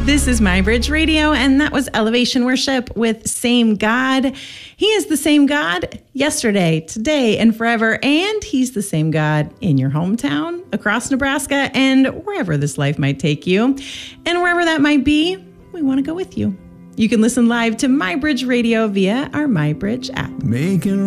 This is My Bridge Radio, and that was Elevation Worship with Same God. He is the same God yesterday, today, and forever, and He's the same God in your hometown, across Nebraska, and wherever this life might take you. And wherever that might be, we want to go with you. You can listen live to My Bridge Radio via our My Bridge app.